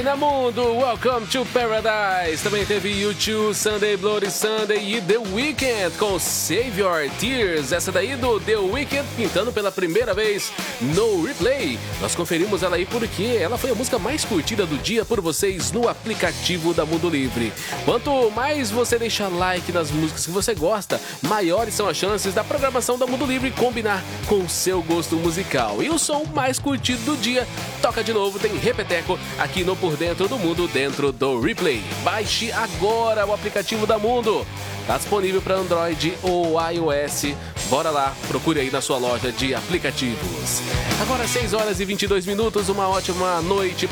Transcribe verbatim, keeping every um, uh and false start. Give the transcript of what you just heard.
na Mundo, Welcome to Paradise. Também teve U dois, Sunday Bloody Sunday e The Weeknd com Save Your Tears. Essa daí do The Weeknd pintando pela primeira vez no Replay. Nós conferimos ela aí porque ela foi a música mais curtida do dia por vocês no aplicativo da Mundo Livre. Quanto mais você deixar like nas músicas que você gosta, maiores são as chances da programação da Mundo Livre combinar com o seu gosto musical. E o som mais curtido do dia toca de novo, tem repeteco aqui no Por Dentro do Mundo, dentro do Replay. Baixe agora o aplicativo da Mundo. Está disponível para Android ou iOS. Bora lá, procure aí na sua loja de aplicativos. Agora seis horas e vinte e dois minutos, uma ótima noite.